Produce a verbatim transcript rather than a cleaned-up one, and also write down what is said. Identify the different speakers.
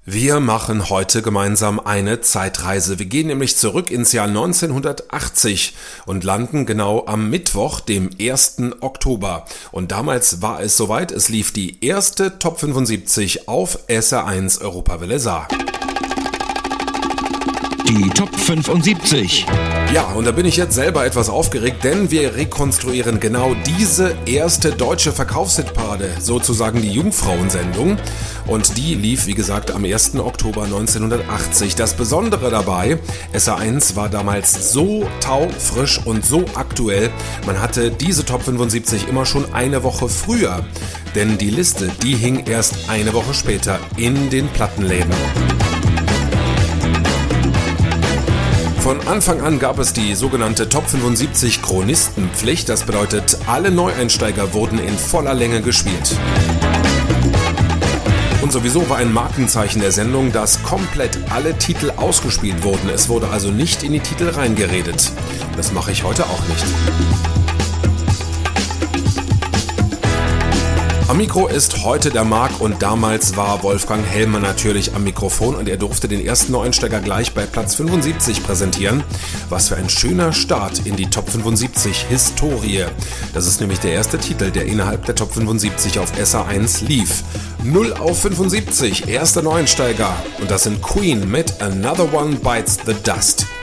Speaker 1: Wir machen heute gemeinsam eine Zeitreise. Wir gehen nämlich zurück ins Jahr neunzehnhundertachtzig und landen genau am Mittwoch, dem ersten Oktober. Und damals war es soweit, es lief die erste Top fünfundsiebzig auf S R eins Europawelle Saar.
Speaker 2: Die Top fünfundsiebzig.
Speaker 1: Ja, und da bin ich jetzt selber etwas aufgeregt, denn wir rekonstruieren genau diese erste deutsche Verkaufshitparade, sozusagen die Jungfrauensendung. Und die lief, wie gesagt, am ersten Oktober neunzehnhundertachtzig. Das Besondere dabei, S R eins war damals so taufrisch und so aktuell, man hatte diese Top fünfundsiebzig immer schon eine Woche früher. Denn die Liste, die hing erst eine Woche später in den Plattenläden. Von Anfang an gab es die sogenannte Top fünfundsiebzig Chronistenpflicht. Das bedeutet, alle Neueinsteiger wurden in voller Länge gespielt. Und sowieso war ein Markenzeichen der Sendung, dass komplett alle Titel ausgespielt wurden. Es wurde also nicht in die Titel reingeredet. Das mache ich heute auch nicht. Am Mikro ist heute der Marc und damals war Wolfgang Hellmann natürlich am Mikrofon und er durfte den ersten Neueinsteiger gleich bei Platz fünfundsiebzig präsentieren. Was für ein schöner Start in die Top fünfundsiebzig Historie. Das ist nämlich der erste Titel, der innerhalb der Top fünfundsiebzig auf S R eins lief. null auf fünfundsiebzig, erster Neueinsteiger und das sind Queen mit Another One Bites the Dust.